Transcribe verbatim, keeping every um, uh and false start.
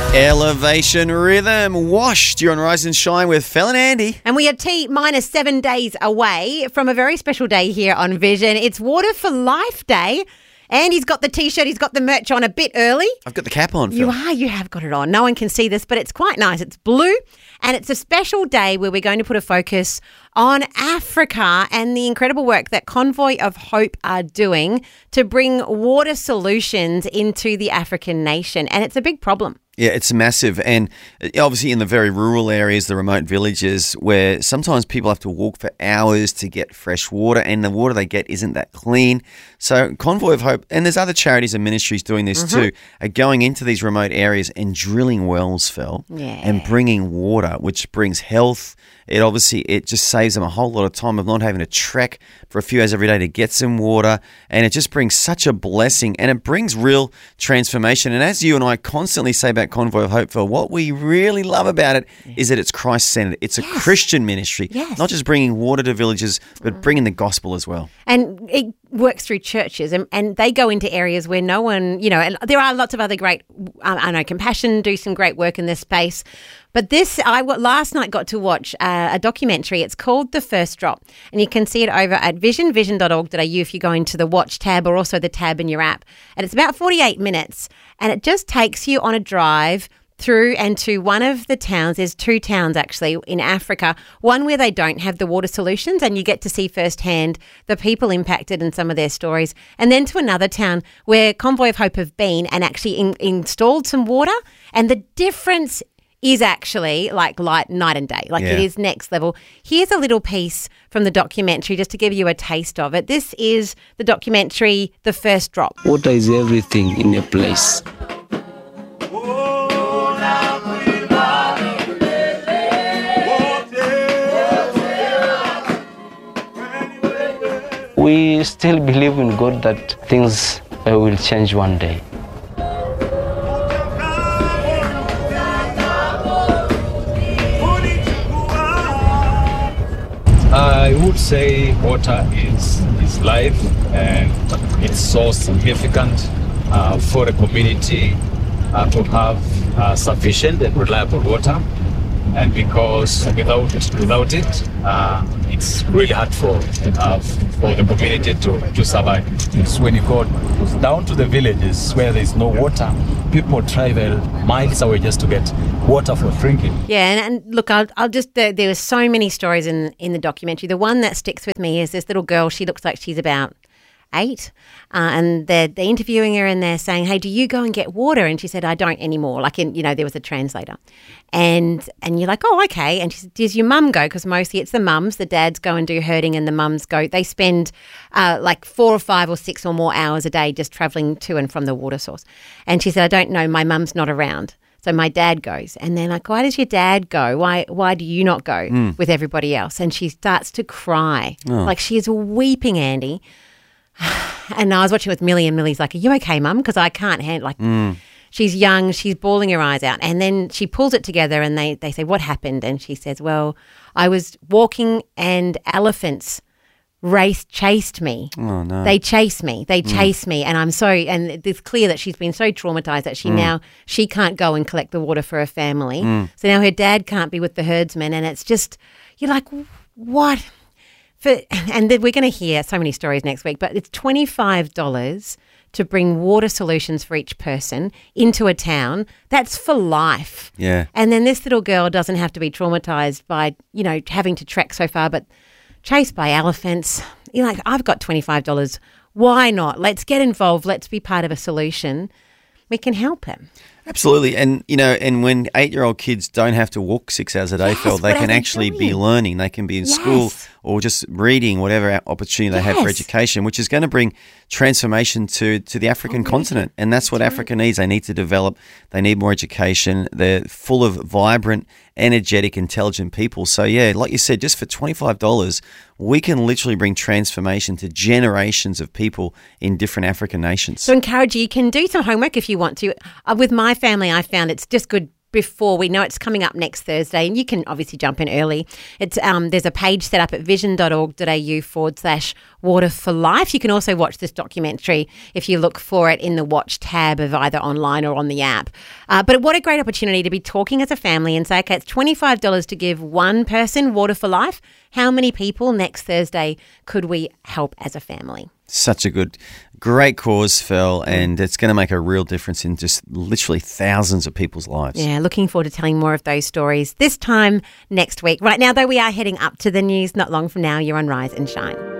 Elevation Rhythm, washed. You're on Rise and Shine with Fel and Andy. And we are T minus seven days away from a very special day here on Vision. It's Water for Life Day. Andy's got the T-shirt, he's got the merch on a bit early. I've got the cap on, Phil. You are, you have got it on. No one can see this, but it's quite nice. It's blue, and it's a special day where we're going to put a focus on Africa and the incredible work that Convoy of Hope are doing to bring water solutions into the African nation. And it's a big problem. Yeah, it's massive. And obviously in the very rural areas, the remote villages, where sometimes people have to walk for hours to get fresh water, and the water they get isn't that clean. So Convoy of Hope, and there's other charities and ministries doing this mm-hmm. too, are going into these remote areas and drilling wells, Phil, yeah. and bringing water, which brings health. It obviously, it just saves them a whole lot of time of not having to trek for a few hours every day to get some water. And it just brings such a blessing, and it brings real transformation. And as you and I constantly say about Convoy of Hope, Phil, what we really love about it yeah. is that it's Christ-centered. It's a yes. Christian ministry, yes. not just bringing water to villages, but bringing the gospel as well. And it works through churches, and, and they go into areas where no one, you know, and there are lots of other great, um, I know Compassion do some great work in this space. But this, I last night got to watch uh, a documentary. It's called The First Drop, and you can see it over at vision vision dot org dot a u if you go into the Watch tab, or also the tab in your app. And it's about forty-eight minutes, and it just takes you on a drive through and to one of the towns. There's two towns actually in Africa, one where they don't have the water solutions, and you get to see firsthand the people impacted and some of their stories, and then to another town where Convoy of Hope have been and actually in, installed some water, and the difference is actually like light night and day. Like yeah. it is next level. Here's a little piece from the documentary just to give you a taste of it. This is the documentary The First Drop. Water is everything in a place. We still believe in God that things uh, will change one day. I would say water is, is life, and it's so significant uh, for a community uh, to have uh, sufficient and reliable water. And because without without it, uh, it's really hard for uh, for the community to, to survive. It's when you go down to the villages where there's no water, people travel miles away just to get water for drinking. Yeah, and, and look, I'll, I'll just, there, there were so many stories in, in the documentary. The one that sticks with me is this little girl. She looks like she's about eight, uh, and they're, they're interviewing her, and they're saying, hey, do you go and get water? And she said, I don't anymore. Like, in, you know, there was a translator. And and you're like, oh, okay. And she said, does your mum go? Because mostly it's the mums. The dads go and do herding, and the mums go. They spend uh, like four or five or six or more hours a day just travelling to and from the water source. And she said, I don't know. My mum's not around. So my dad goes. And they're like, why does your dad go? Why why do you not go mm. with everybody else? And she starts to cry. Oh. Like, she is weeping, Andy. And I was watching with Millie, and Millie's like, are you okay, Mum? Because I can't handle, like, mm. she's young, she's bawling her eyes out. And then she pulls it together, and they, they say, what happened? And she says, well, I was walking and elephants race chased me. Oh, no. They chase me. They mm. chase me. And I'm so, and it's clear that she's been so traumatized that she mm. now, she can't go and collect the water for her family. Mm. So now her dad can't be with the herdsmen. And it's just, you're like, what? For, and we're going to hear so many stories next week, but it's twenty-five dollars to bring water solutions for each person into a town. That's for life. Yeah. And then this little girl doesn't have to be traumatized by, you know, having to trek so far, but chased by elephants. You're like, I've got twenty-five dollars. Why not? Let's get involved. Let's be part of a solution. We can help him. Absolutely. And, you know, and when eight-year-old kids don't have to walk six hours a day, yes, Phil, they can actually doing? be learning. They can be in yes. school or just reading, whatever opportunity they yes. have for education, which is going to bring transformation to, to the African oh, continent. And that's what Africa needs. They need to develop. They need more education. They're full of vibrant, energetic, intelligent people. So, yeah, like you said, just for twenty-five dollars, we can literally bring transformation to generations of people in different African nations. So encourage you. You can do some homework if you want to. Uh, with my family, I found it's just good before. We know it's coming up next Thursday, and you can obviously jump in early. It's um, there's a page set up at vision.org.au forward slash water for life. You can also watch this documentary if you look for it in the watch tab of either online or on the app. Uh, but what a great opportunity to be talking as a family and say, okay, it's twenty-five dollars to give one person Water for Life. How many people next Thursday could we help as a family? Such a good, great cause, Phil, and it's going to make a real difference in just literally thousands of people's lives. Yeah, looking forward to telling more of those stories this time next week. Right now, though, we are heading up to the news. Not long from now, you're on Rise and Shine.